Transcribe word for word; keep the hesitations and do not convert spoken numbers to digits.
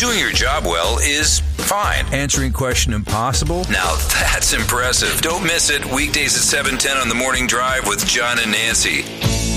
Doing your job well is fine. Answering question impossible? Now that's impressive. Don't miss it. Weekdays at seven ten on The Morning Drive with John and Nancy.